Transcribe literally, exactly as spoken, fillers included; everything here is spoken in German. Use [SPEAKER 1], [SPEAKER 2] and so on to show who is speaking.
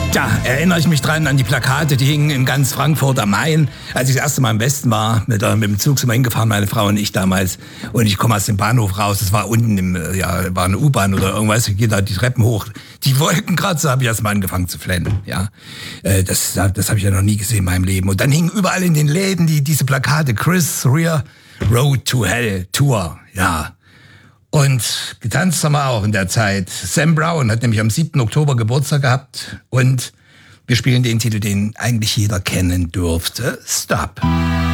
[SPEAKER 1] Da erinnere ich mich dran an die Plakate, die hingen in ganz Frankfurt am Main. Als ich das erste Mal im Westen war, mit, äh, mit dem Zug sind wir hingefahren, meine Frau und ich damals. Und ich komme aus dem Bahnhof raus, das war unten, im, ja, war eine U-Bahn oder irgendwas, ich gehe da die Treppen hoch. Die Wolkenkratzer habe ich erst mal angefangen zu flennen, ja. Äh, das das habe ich ja noch nie gesehen in meinem Leben. Und dann hingen überall in den Läden die, diese Plakate, Chris Rea, Road to Hell Tour, ja. Und getanzt haben wir auch in der Zeit. Sam Brown hat nämlich am siebten Oktober Geburtstag gehabt und wir spielen den Titel, den eigentlich jeder kennen dürfte. Stop.